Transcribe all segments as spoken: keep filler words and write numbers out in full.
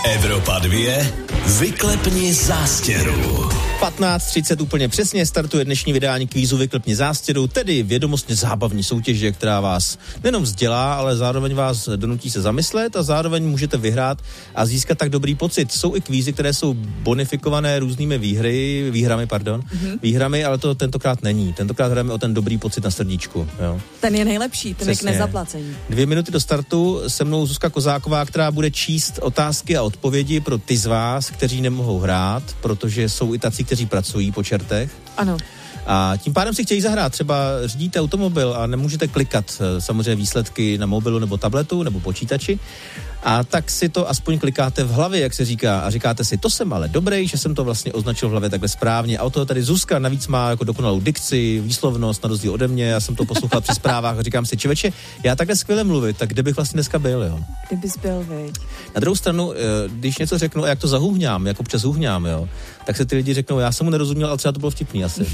Evropa dvě, vyklepni zástěru. patnáct třicet úplně přesně startuje dnešní vydání kvízu Vyklepni zástěru, tedy vědomostně zábavní soutěže, která vás nejenom vzdělá, ale zároveň vás donutí se zamyslet a zároveň můžete vyhrát a získat tak dobrý pocit. Jsou i kvízy, které jsou bonifikované různými výhry, výhrami, pardon, mm-hmm. výhrami, ale to tentokrát není. Tentokrát hrajeme o ten dobrý pocit na srdíčku. Jo. Ten je nejlepší, ten je k nezaplacení. Dvě minuty do startu, se mnou Zuzka Kozáková, která bude číst otázky a odpovědi pro ty z vás, kteří nemohou hrát, protože jsou i tací, kteří pracují po čertech. Ano. A tím pádem si chtějí zahrát. Třeba řídíte automobil a nemůžete klikat samozřejmě výsledky na mobilu nebo tabletu nebo počítači. A tak si to aspoň klikáte v hlavě, jak se říká, a říkáte si, to jsem ale dobrý, že jsem to vlastně označil v hlavě takhle správně. A o toho tady Zuzka navíc má jako dokonalou dikci, výslovnost, na rozdíl ode mě. Já jsem to poslouchal při zprávách a říkám si, čověče, já takhle skvěle mluvit, tak kde bych vlastně dneska byl, jo? Kdybys byl, viď. Na druhou stranu, když něco řeknu a jak to zahuhňám, jak občas huhňám, jo, tak se ty lidi řeknou, já jsem mu nerozuměl, ale třeba to bylo vtipný asi.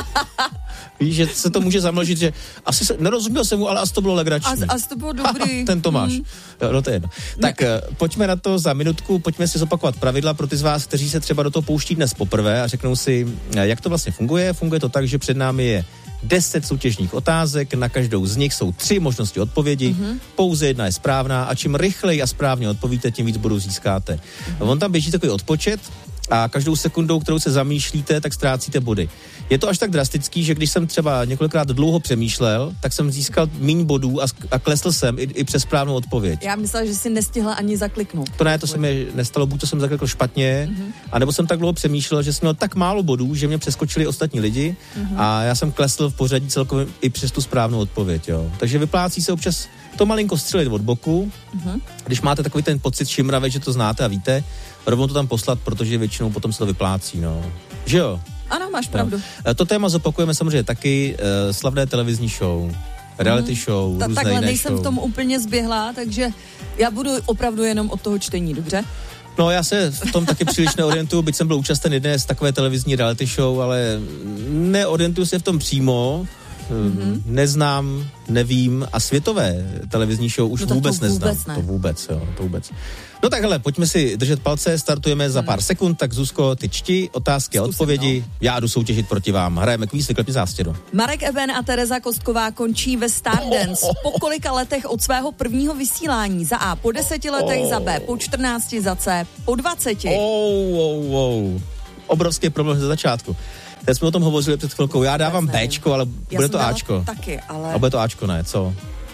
Víš, že se to může zamlžit, že asi se, nerozuměl jsem mu, ale asi to bylo legrační. As, as to bylo dobrý. Ten to máš. Mm. Jo, no to je jedno. Tak ne. Pojďme na to za minutku, pojďme si zopakovat pravidla pro ty z vás, kteří se třeba do toho pouští dnes poprvé a řeknou si, jak to vlastně funguje. Funguje to tak, že před námi je deset soutěžních otázek, na každou z nich jsou tři možnosti odpovědi, mm-hmm. pouze jedna je správná a čím rychleji a správně odpovíte, tím víc bodů získáte. Mm-hmm. On tam běží takový odpočet a každou sekundou, kterou se zamýšlíte, tak ztrácíte body. Je to až tak drastický, že když jsem třeba několikrát dlouho přemýšlel, tak jsem získal míň bodů a, a klesl jsem i, i přes správnou odpověď. Já myslela, že si nestihla ani zakliknout. To ne, to se mi nestalo, buď to jsem zaklikl špatně, mm-hmm. anebo jsem tak dlouho přemýšlel, že jsem měl tak málo bodů, že mě přeskočili ostatní lidi mm-hmm. a já jsem klesl v pořadí celkově i přes tu správnou odpověď. Jo. Takže vyplácí se občas to malinko střelit od boku, mm-hmm. když máte takový ten pocit šimravý, že to znáte a víte, rovnou to tam poslat, protože většinou potom se to vyplácí, no. Že jo? Ano, máš pravdu. No. To téma zopakujeme samozřejmě taky, uh, slavné televizní show, reality mm. show, Ta, různé takhle jiné nejsem show. v tom úplně zběhlá, takže já budu opravdu jenom od toho čtení, dobře? No, já se v tom taky příliš neorientuju, byť jsem byl účasten jedné z takové televizní reality show, ale neorientuju se v tom přímo, mm-hmm. neznám, nevím a světové televizní show už no vůbec to neznám. Vůbec ne. To vůbec, jo, to vůbec. No tak hele, pojďme si držet palce, startujeme za pár sekund, tak Zuzko, ty čti, otázky a Zkusím, odpovědi, no. Já jdu soutěžit proti vám, hrajeme kvíz Vyklepni zástěru. Marek Eben a Tereza Kostková končí ve Stardance po kolika letech od svého prvního vysílání? Za A po deseti letech, oh. za B po čtrnácti, za C po dvaceti. Oh, oh, oh. Obrovský problém ze začátku. Teď jsme o tom hovořili před chvilkou, já dávám Bčko, ale já bude to Ačko. Taky, ale... A bude to Ačko, ne, co?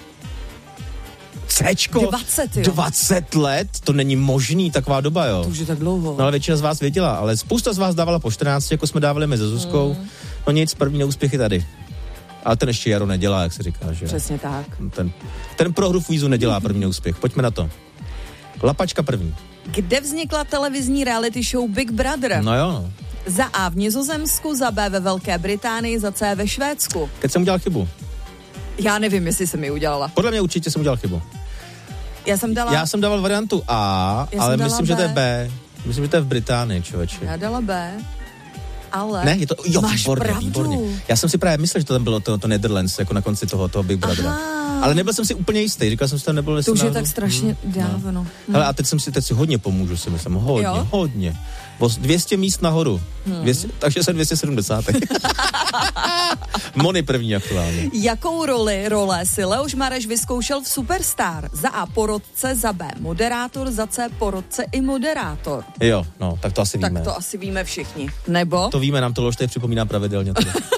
Cčko? dvacet, jo. dvacet let? To není možný, taková doba, jo. To už je tak dlouho. No ale většina z vás věděla, ale spousta z vás dávala po čtrnácti, jako jsme dávali my se Zuzkou. Mm. No nic, první neúspěch je tady. Ale ten ještě Jaro nedělá, jak se říká, že? Přesně tak. Ten, ten pro hru v kvízu nedělá první neúspěch. Pojďme na to. Lapačka první. Kde vznikla televizní reality show Big Brother? No jo, no. Za A v Nizozemsku, za B ve Velké Británii, za C ve Švédsku. Teď jsem udělal chybu. Já nevím, jestli jsem ji udělala. Podle mě určitě jsem udělal chybu. Já jsem dala... Já jsem dával variantu A, Já ale myslím, B. že to je B. Myslím, že to je v Británii, člověče. Já dala B, ale... Ne, je to... Jo, máš výborně, pravdu. výborně. Já jsem si právě myslel, že to tam bylo to, to Netherlands, jako na konci toho, toho Big Brothera. Aha. Ale nebyl jsem si úplně jistý, říkal jsem si, to nebylo... To už je náhodou. tak strašně hmm, dávno. No. Hmm. Hele, a teď jsem si, teď si hodně pomůžu, si myslím, hodně, jo? hodně. O dvě stě míst nahoru, hmm. dvě stě, takže jsem dvě stě sedmdesát. Moni první aktuálně. Jakou roli, role si Leoš Mareš vyzkoušel v Superstar? Za A porodce, za B moderátor, za C porodce i moderátor. Jo, no, tak to asi víme. Tak to asi víme všichni. Nebo? To víme, nám to Leoš tady připomíná pravidelně.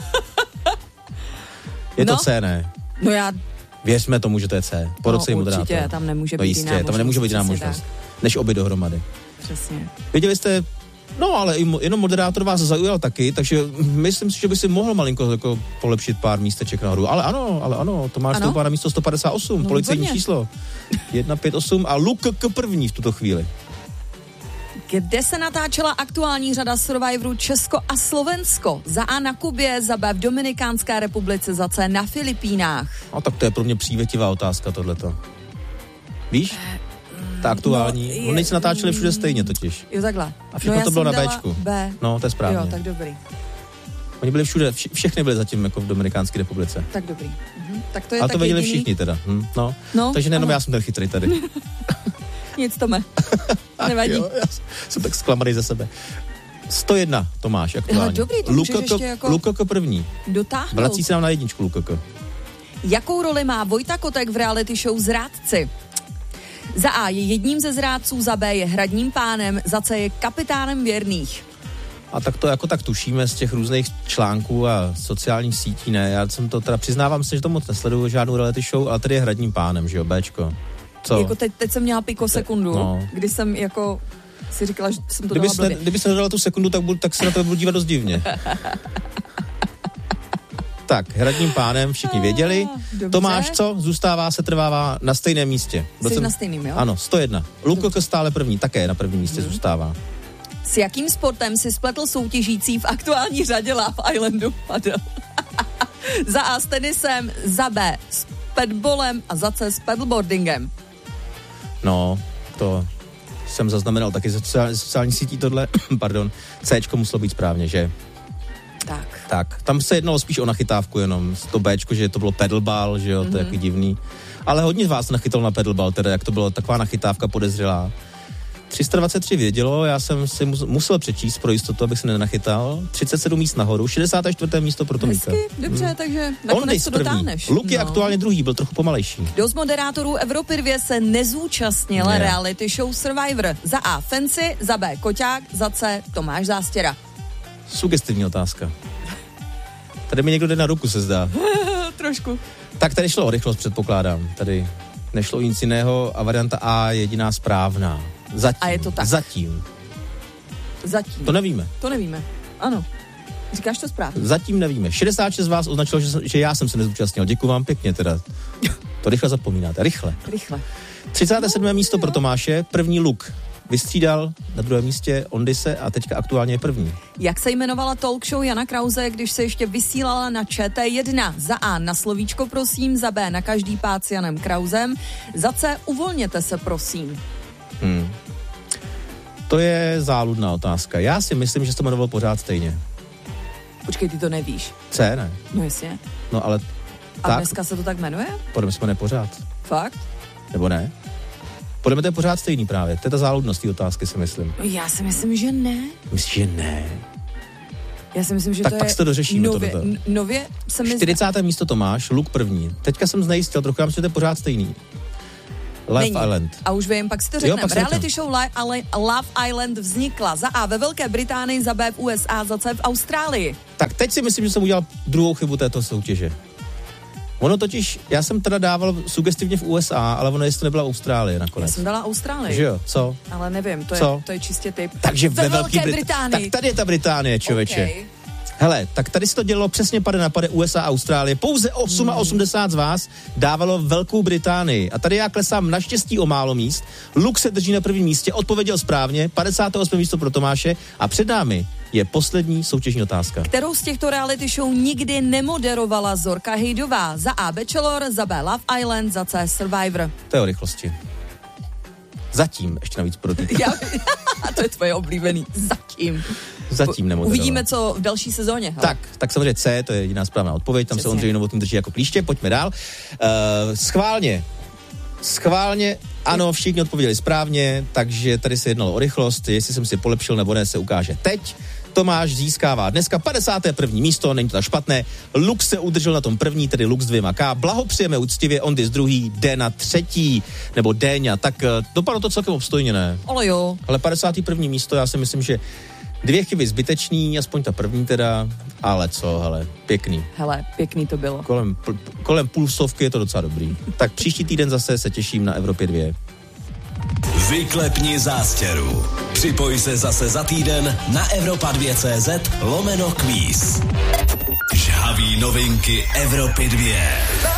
Je no? to C, ne? No já... Věřme tomu, že to je C. Porodce i no, moderátor. určitě, tam nemůže no být jistě, jiná možnost. tam nemůže být jiná Přesně možnost. Tak. Než obě dohromady. Přesně. Viděli jste, no ale i, jenom moderátor vás zaujal taky, takže myslím si, že by si mohl malinko jako polepšit pár místeček nahoru. Ale ano, ale ano, Tomáš stoupá na místo sto padesát osm, no, policejní výborně. Číslo. jedna pět osm a Luk k první v tuto chvíli. Kde se natáčela aktuální řada Survivoru Česko a Slovensko? Za A na Kubě, za B v Dominikánské republice, za C na Filipínách. No tak to je pro mě přívětivá otázka tohleto. Víš? Ta aktuální. No, je, Oni se natáčeli všude stejně totiž. Jo, takhle. A všechno no, to bylo na Bčku. B. No, to je správně. Jo, tak dobrý. Oni byli všude, vš- všechny byly zatím jako v Dominikánské republice. Tak dobrý. Mhm. Tak to je a tak to věděli jediný... všichni teda. Hm, no. no. Takže nejenom ano. já jsem ten chytrý tady. Nic, Tome. Nevadí. Jo, já jsem tak zklamaný ze sebe. sto jedna Tomáš aktuálně. Hele, dobrý, to můžeš Lukoko, ještě jako Lukoko první. dotáhnout. Vrací se nám na jedničku Lukoko. Jakou roli má Vojta Kotek v reality show Zrádci? Za A je jedním ze zrádců, za B je hradním pánem, za C je kapitánem věrných. A tak to jako tak tušíme z těch různých článků a sociálních sítí, ne? Já jsem to teda, přiznávám se, že to moc nesleduju žádnou reality show, ale tady je hradním pánem, že jo, Béčko. Co? Jako teď, teď jsem měla piko sekundu, no. kdy jsem jako si říkala, že jsem to Kdyby dala blbě. kdyby se nedala tu sekundu, tak, budu, tak se na to budu dívat dost divně. Tak, hradním pánem všichni věděli. Dobře. Tomáš, co? Zůstává, se trvává na stejném místě. Jsi Docem... na stejným, jo? Ano, sto jedna. Lukoko stále první, také na prvním místě hmm. zůstává. S jakým sportem si spletl soutěžící v aktuální řadě Love Islandu padel? Za A s tenisem, za B s padbolem a za C s paddleboardingem. No, to jsem zaznamenal taky ze sociální, sociální sítí tohle. Pardon, Cčko muselo být správně, že? Tak. Tak, tam se jednalo spíš o nachytávku jenom, to Bčko, že to bylo pedalball, že jo, mm-hmm. to je jaký divný. Ale hodně z vás nachytal na pedalball, teda jak to bylo taková nachytávka podezřelá. tři sta dvacet tři vědělo, já jsem si musel přečíst pro jistotu, abych se nenachytal. třicet sedm míst nahoru, šedesát čtyři místo pro Tomíka. Hezky, dobře, hmm. takže nakonec to dotáhneš. Luk je no. aktuálně druhý, byl trochu pomalejší. Kdo z moderátorů Evropy dvě se nezúčastnil Ne. reality show Survivor? Za A Fancy, za B Koťák, za C Tomáš Zástěra. Sugestivní otázka. Tady mi někdo jde na ruku, se zdá. Trošku. Tak tady šlo o rychlost, předpokládám. Tady nešlo o nic jiného a varianta A je jediná správná. Zatím. A je to tak. Zatím. Zatím. To nevíme. To nevíme. Ano. Říkáš to správně. Zatím nevíme. šedesát šest z vás označilo, že, že já jsem se nezúčastnil. Děkuji vám pěkně teda. To rychle zapomínáte. Rychle. Rychle. třicáté sedmé místo pro Tomáše. První Luk vystřídal, na druhém místě Ondise a teďka aktuálně je první. Jak se jmenovala talk show Jana Krause, když se ještě vysílala na Č T jedna? Za A na slovíčko prosím, za B na každý pád s Janem Krausem, za C uvolněte se prosím. Hmm. To je záludná otázka. Já si myslím, že se to jmenoval pořád stejně. Počkej, ty to nevíš. C, ne? No jasně. No ale A tak, dneska se to tak jmenuje? podle mě se jmenuje pořád. Fakt? Nebo ne? Podle mě to je pořád stejný právě. To je ta záludnost té otázky, si myslím. Já si myslím, že ne. Myslíš, že ne? Já si myslím, že Tak to pak je si to dořešíme, nově, tohleto. n- nově se mi čtyřicáté místo Tomáš, Luk první. Teďka jsem znejistil, trochu já myslím, že to je pořád stejný. Love Není. Island. A už vím, pak si to Jo, řekneme. pak si Reality řekneme. show Li- Love Island vznikla za A ve Velké Británii, za B v U S A, za C v Austrálii. Tak teď si myslím, že jsem udělal druhou chybu této soutěže. Ono totiž, já jsem teda dával sugestivně v U S A, ale ono jestli nebyla Austrálie Já nakonec. jsem dala Austrálii. Že jo, co? Ale nevím, to je, Co? to je čistě typ. Takže ve ve Velké Velké Brit- Británii. Tak tady je ta Británie, člověče. Okay. Hele, tak tady se to dělalo přesně pade na pade U S A a Austrálie. Pouze osmdesát osm z vás dávalo Velkou Británii. A tady já klesám naštěstí o málo míst. Luk se drží na prvním místě, odpověděl správně, padesát osm místo pro Tomáše a před námi je poslední soutěžní otázka. Kterou z těchto reality show nikdy nemoderovala Zorka Hejdová? Za A Bachelor, za B Love Island, za C Survivor. To je o rychlosti. Zatím, ještě navíc podotýkám. Já, to je tvoje oblíbený. Zatím. Zatím nemoderoval. Uvidíme, co v další sezóně. Hele. Tak, tak samozřejmě C, to je jediná správná odpověď, tam Přesně. se Ondřej Novotný drží jako klíště, pojďme dál. Uh, schválně, schválně, ano, všichni odpověděli správně, takže tady se jednalo o rychlost, jestli jsem si polepšil nebo ne, se ukáže teď. Tomáš získává dneska padesáté první místo, není to tak špatné. Lux se udržel na tom první, tedy Lux s dvěma K. Blahopřejeme úctivě, Ondis druhý, D na třetí, nebo Déňa, tak uh, dopadlo to celkem obstojně, ne? Ale jo. Ale padesáté první místo, já si myslím, že dvě chyby zbytečný, aspoň ta první teda, ale co, hele, pěkný. Hele, pěkný to bylo. Kolem, p- kolem půl stovky je to docela dobrý. Tak příští týden zase se těším na Evropě dvě. Vyklepni zástěru. Připoj se zase za týden na Evropa dva tečka cé zet lomeno kvíz. Žhaví novinky Evropy dvě.